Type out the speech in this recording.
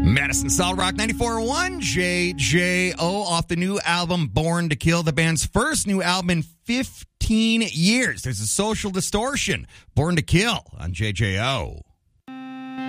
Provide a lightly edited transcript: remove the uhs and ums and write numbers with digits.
Madison Solid Rock 94.1, JJO off the new album Born to Kill, the band's first new album in 15 years. There's a Social Distortion, Born to Kill on JJO.